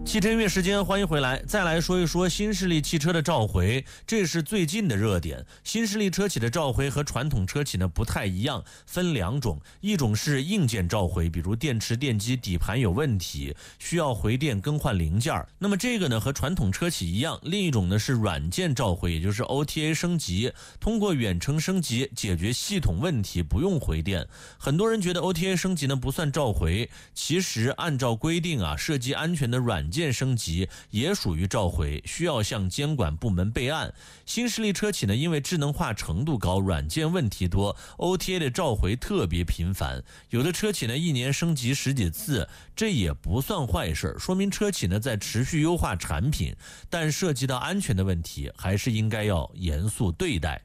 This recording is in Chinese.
汽车音乐时间，欢迎回来。再来说一说新势力汽车的召回，这是最近的热点。新势力车企的召回和传统车企呢不太一样，分两种，一种是硬件召回，比如电池、电机、底盘有问题，需要回电更换零件。那么这个呢和传统车企一样。另一种呢是软件召回，也就是 OTA 升级，通过远程升级解决系统问题，不用回电。很多人觉得 OTA 升级呢不算召回，其实按照规定啊，涉及安全的软件升级也属于召回，需要向监管部门备案。新势力车企呢，因为智能化程度高，软件问题多， OTA 的召回特别频繁，有的车企呢一年升级十几次，这也不算坏事，说明车企呢在持续优化产品，但涉及到安全的问题，还是应该要严肃对待。